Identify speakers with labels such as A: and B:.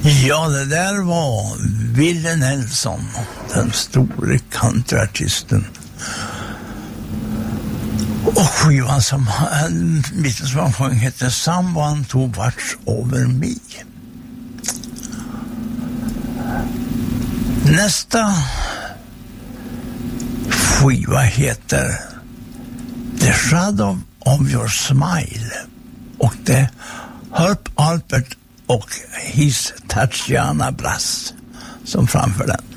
A: Ja, det där var Willie Nelson, den store countryartisten. Och skivan som han sjöng heter Someone to Watch Over Me. Nästa skiva heter The Shadow of Your Smile. Och det Herb Alpert och His Tatjana Brass som framför den.